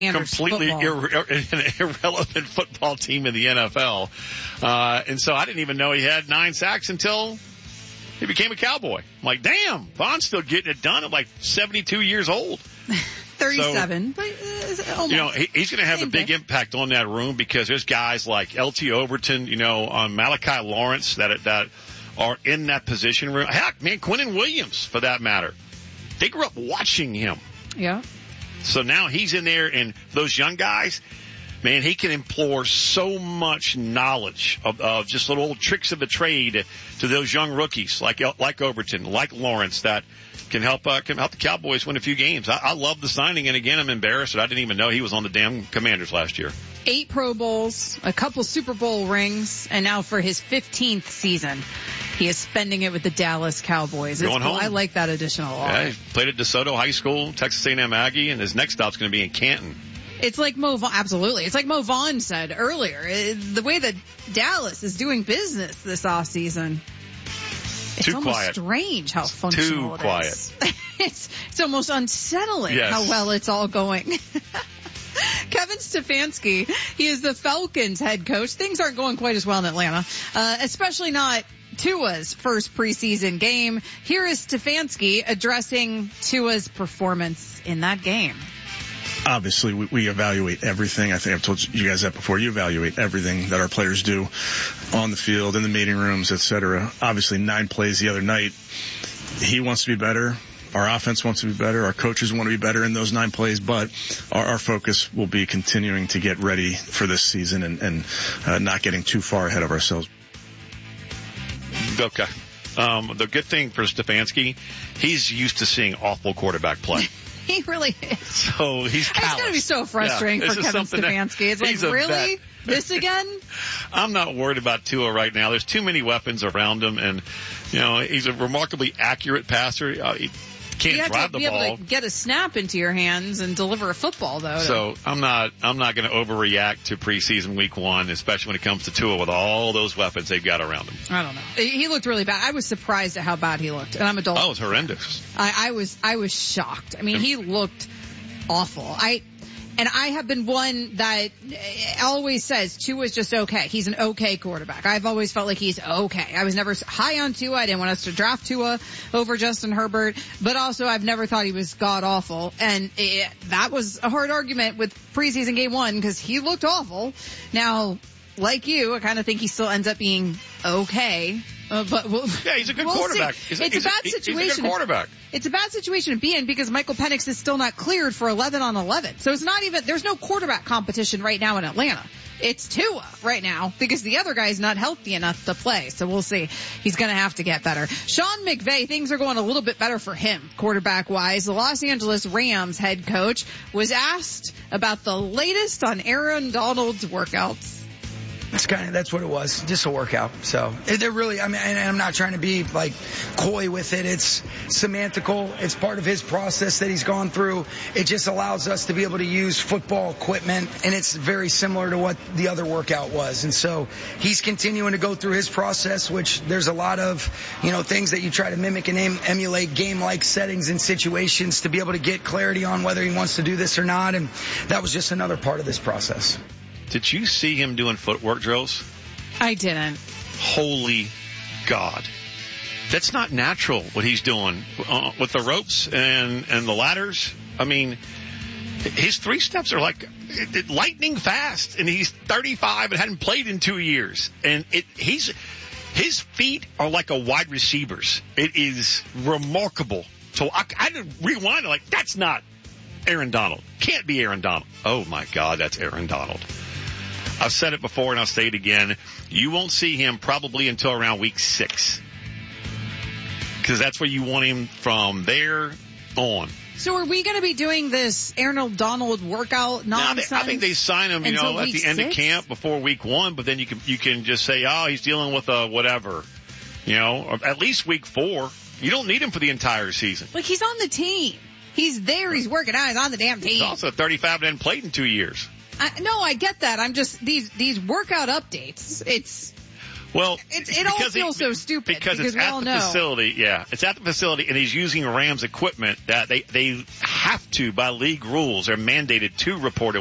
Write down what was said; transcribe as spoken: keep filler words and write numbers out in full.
completely irre- an irrelevant football team in the N F L. Uh, and so I didn't even know he had nine sacks until he became a Cowboy. I'm like, damn, Von's still getting it done at like seventy-two years old. thirty-seven. So, but, uh, almost. You know, he, he's going to have a big thing. impact on that room because there's guys like L T Overton, you know, on Malachi Lawrence that that are in that position room. Heck, man, Quinnen Williams, for that matter. They grew up watching him. Yeah. So now he's in there, and those young guys, man, he can implore so much knowledge of, of just little old tricks of the trade to those young rookies like like Overton, like Lawrence, that can help uh, can help the Cowboys win a few games. I, I love the signing, and again, I'm embarrassed that I didn't even know he was on the damn Commanders last year. Eight Pro Bowls, a couple Super Bowl rings, and now for his fifteenth season, he is spending it with the Dallas Cowboys. It's Going cool. home. I like that additional law. Yeah, he played at DeSoto High School, Texas A and M Aggie, and his next stop's going to be in Canton. It's like Mo Vaughn, absolutely. It's like Mo Vaughn said earlier, it, the way that Dallas is doing business this offseason. It's Too almost quiet. strange how functional Too it quiet. is. it's, it's almost unsettling Yes. how well it's all going. Kevin Stefanski, he is the Falcons head coach. Things aren't going quite as well in Atlanta, uh, especially not Tua's first preseason game. Here is Stefanski addressing Tua's performance in that game. Obviously, we, we evaluate everything. I think I've told you guys that before. You evaluate everything that our players do on the field, in the meeting rooms, et cetera. Obviously, nine plays the other night. He wants to be better. Our offense wants to be better. Our coaches want to be better in those nine plays, but our, our focus will be continuing to get ready for this season and, and uh, not getting too far ahead of ourselves. Okay. Um, the good thing for Stefanski, he's used to seeing awful quarterback play. He really is. So he's callous. It's going to be so frustrating yeah, for Kevin Stefanski. It's like, really? This again? I'm not worried about Tua right now. There's too many weapons around him, and, you know, he's a remarkably accurate passer. Uh, he can't you have drive to the be ball. able to get a snap into your hands and deliver a football, though. So I'm not I'm not going to overreact to preseason week one, especially when it comes to Tua with all those weapons they've got around him. I don't know. He looked really bad. I was surprised at how bad he looked, and I'm a Dolphins. Oh, it was horrendous. I, I was I was shocked. I mean, he looked awful. I and I have been one that always says Tua's just okay. He's an okay quarterback. I've always felt like he's okay. I was never high on Tua. I didn't want us to draft Tua over Justin Herbert, but also I've never thought he was god awful. And it, that was a hard argument with preseason game one because he looked awful. Now, like you, I kind of think he still ends up being okay. Uh, but we'll, yeah, he's a good we'll quarterback. He's a, it's he's a bad a, situation. He's a good quarterback. It's a bad situation to be in because Michael Penix is still not cleared for eleven on eleven. So it's not even, there's no quarterback competition right now in Atlanta. It's Tua right now because the other guy's not healthy enough to play. So we'll see. He's going to have to get better. Sean McVay, things are going a little bit better for him quarterback wise. The Los Angeles Rams head coach was asked about the latest on Aaron Donald's workouts. That's kind of, that's what it was. Just a workout. So they're really, I mean, and I'm not trying to be like coy with it. It's semantical. It's part of his process that he's gone through. It just allows us to be able to use football equipment, and it's very similar to what the other workout was. And so he's continuing to go through his process, which there's a lot of, you know, things that you try to mimic and em- emulate game-like settings and situations to be able to get clarity on whether he wants to do this or not. And that was just another part of this process. Did you see him doing footwork drills? I didn't. Holy God. That's not natural what he's doing uh, with the ropes and, and the ladders. I mean, his three steps are like it, it, lightning fast, and he's thirty-five and hadn't played in two years. And it, he's his feet are like a wide receiver's. It is remarkable. So I, I had to rewind it like, that's not Aaron Donald. Can't be Aaron Donald. Oh, my God, that's Aaron Donald. I've said it before and I'll say it again. You won't see him probably until around week six. Because that's where you want him from there on. So are we going to be doing this Aaron Donald workout nonsense? Now, I think they sign him, you know, at the end six? of camp before week one, but then you can you can just say, oh, he's dealing with a whatever. You know, or at least week four. You don't need him for the entire season. Like, he's on the team. He's there. He's working out. He's on the damn team. He's also thirty-five and hadn't played in two years. I, no, I get that. I'm just, these, these workout updates, it's, Well, it, it all because feels he, so stupid because, because it's we at all the know. facility. Yeah, it's at the facility, and he's using Rams equipment that they they have to by league rules. They're mandated to report it